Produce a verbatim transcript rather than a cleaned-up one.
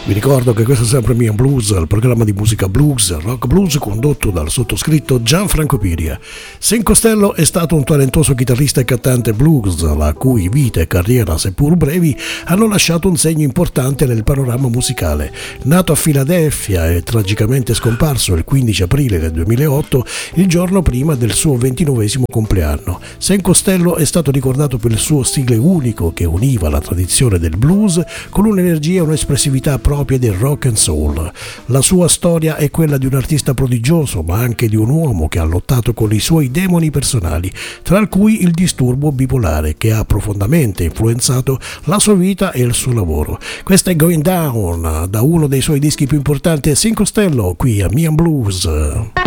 Vi ricordo che questo è sempre Mian Blues, il programma di musica blues, rock blues condotto dal sottoscritto Gianfranco Piria. Sen Costello è stato un talentuoso chitarrista e cantante blues, la cui vita e carriera, seppur brevi, hanno lasciato un segno importante nel panorama musicale. Nato a Filadelfia e tragicamente scomparso il quindici aprile del duemilaotto, il giorno prima del suo ventinovesimo compleanno. Sen Costello è stato ricordato per il suo stile unico che univa la tradizione del blues con un'energia e un'espressività propria proprie del rock and soul. La sua storia è quella di un artista prodigioso, ma anche di un uomo che ha lottato con i suoi demoni personali, tra cui il disturbo bipolare, che ha profondamente influenzato la sua vita e il suo lavoro. Questa è Going Down, da uno dei suoi dischi più importanti, Sen Costello, qui a Mian Blues.